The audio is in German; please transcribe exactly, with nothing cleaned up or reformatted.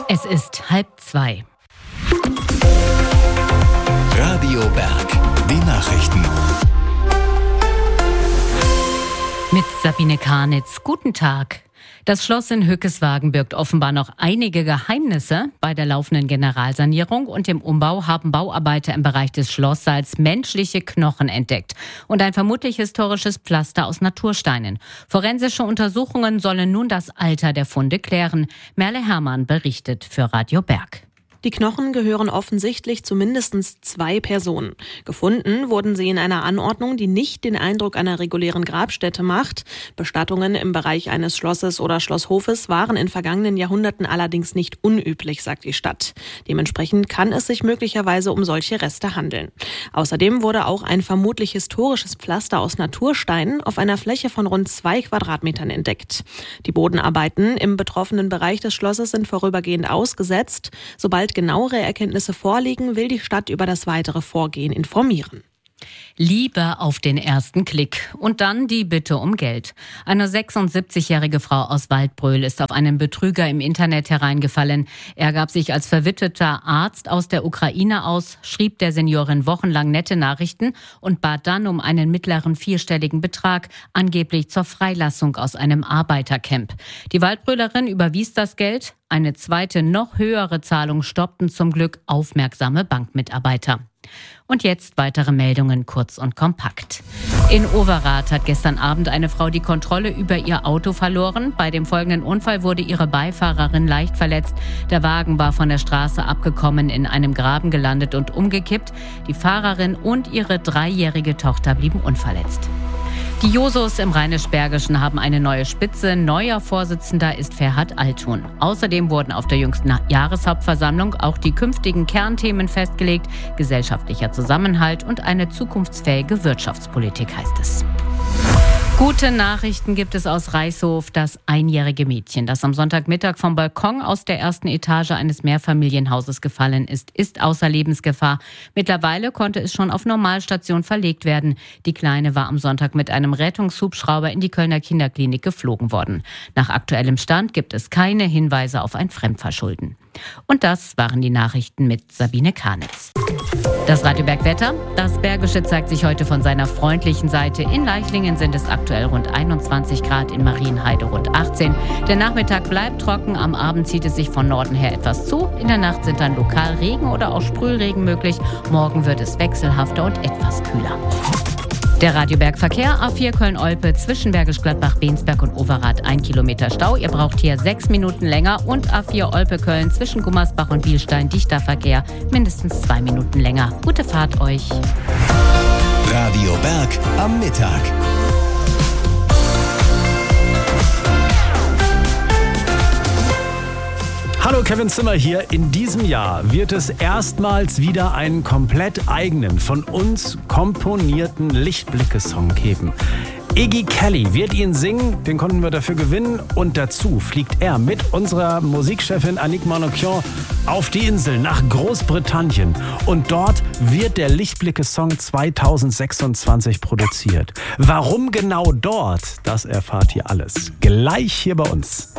Es ist halb zwei. Radio Berg, die Nachrichten. Mit Sabine Karnitz. Guten Tag. Das Schloss in Hückeswagen birgt offenbar noch einige Geheimnisse. Bei der laufenden Generalsanierung und dem Umbau haben Bauarbeiter im Bereich des Schlosssaals menschliche Knochen entdeckt und ein vermutlich historisches Pflaster aus Natursteinen. Forensische Untersuchungen sollen nun das Alter der Funde klären. Merle Hermann berichtet für Radio Berg. Die Knochen gehören offensichtlich zu mindestens zwei Personen. Gefunden wurden sie in einer Anordnung, die nicht den Eindruck einer regulären Grabstätte macht. Bestattungen im Bereich eines Schlosses oder Schlosshofes waren in vergangenen Jahrhunderten allerdings nicht unüblich, sagt die Stadt. Dementsprechend kann es sich möglicherweise um solche Reste handeln. Außerdem wurde auch ein vermutlich historisches Pflaster aus Natursteinen auf einer Fläche von rund zwei Quadratmetern entdeckt. Die Bodenarbeiten im betroffenen Bereich des Schlosses sind vorübergehend ausgesetzt. Sobald genauere Erkenntnisse vorliegen, will die Stadt über das weitere Vorgehen informieren. Liebe auf den ersten Klick und dann die Bitte um Geld. Eine sechsundsiebzigjährige Frau aus Waldbröl ist auf einen Betrüger im Internet hereingefallen. Er gab sich als verwitweter Arzt aus der Ukraine aus, schrieb der Seniorin wochenlang nette Nachrichten und bat dann um einen mittleren vierstelligen Betrag, angeblich zur Freilassung aus einem Arbeitercamp. Die Waldbrölerin überwies das Geld. Eine zweite, noch höhere Zahlung stoppten zum Glück aufmerksame Bankmitarbeiter. Und jetzt weitere Meldungen kurz und kompakt. In Overath hat gestern Abend eine Frau die Kontrolle über ihr Auto verloren. Bei dem folgenden Unfall wurde ihre Beifahrerin leicht verletzt. Der Wagen war von der Straße abgekommen, in einem Graben gelandet und umgekippt. Die Fahrerin und ihre dreijährige Tochter blieben unverletzt. Die Jusos im Rheinisch-Bergischen haben eine neue Spitze. Neuer Vorsitzender ist Ferhat Altun. Außerdem wurden auf der jüngsten Jahreshauptversammlung auch die künftigen Kernthemen festgelegt. Gesellschaftlicher Zusammenhalt und eine zukunftsfähige Wirtschaftspolitik heißt es. Gute Nachrichten gibt es aus Reißhof. Das einjährige Mädchen, das am Sonntagmittag vom Balkon aus der ersten Etage eines Mehrfamilienhauses gefallen ist, ist außer Lebensgefahr. Mittlerweile konnte es schon auf Normalstation verlegt werden. Die Kleine war am Sonntag mit einem Rettungshubschrauber in die Kölner Kinderklinik geflogen worden. Nach aktuellem Stand gibt es keine Hinweise auf ein Fremdverschulden. Und das waren die Nachrichten mit Sabine Karnitz. Das Radio Berg Wetter. Das Bergische zeigt sich heute von seiner freundlichen Seite. In Leichlingen sind es aktuell rund einundzwanzig Grad, in Marienheide rund achtzehn. Der Nachmittag bleibt trocken, am Abend zieht es sich von Norden her etwas zu. In der Nacht sind dann lokal Regen oder auch Sprühregen möglich. Morgen wird es wechselhafter und etwas kühler. Der Radio Berg Verkehr, A vier Köln-Olpe, zwischen Bergisch Gladbach, Bensberg und Overath ein Kilometer Stau. Ihr braucht hier sechs Minuten länger. Und A vier Olpe-Köln, zwischen Gummersbach und Bielstein, dichter Verkehr, mindestens zwei Minuten länger. Gute Fahrt euch. Radio Berg am Mittag. Hallo, Kevin Zimmer hier. In diesem Jahr wird es erstmals wieder einen komplett eigenen, von uns komponierten Lichtblicke-Song geben. Iggy Kelly wird ihn singen, den konnten wir dafür gewinnen. Und dazu fliegt er mit unserer Musikchefin Annick Manoukian auf die Insel nach Großbritannien. Und dort wird der Lichtblicke-Song zweitausendsechsundzwanzig produziert. Warum genau dort, das erfahrt ihr alles gleich hier bei uns.